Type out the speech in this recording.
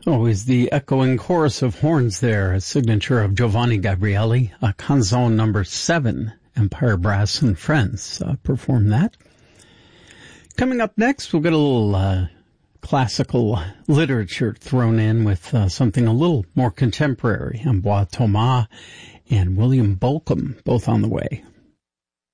Always the echoing chorus of horns there, a signature of Giovanni Gabrieli, a Canzone number 7, Empire Brass and Friends performed that. Coming up next, we'll get a little classical literature thrown in with something a little more contemporary. Ambroise Thomas and William Bolcom, both on the way.